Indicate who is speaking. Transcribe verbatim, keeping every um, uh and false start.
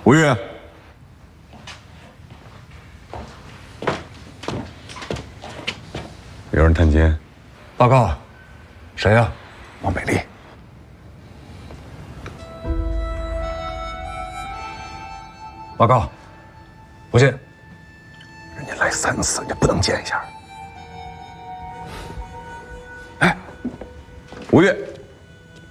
Speaker 1: 吴越，有人探监。
Speaker 2: 报告，谁呀？王美丽。报告，不信。人家来三次，你不能见一下？
Speaker 1: 哎，吴越。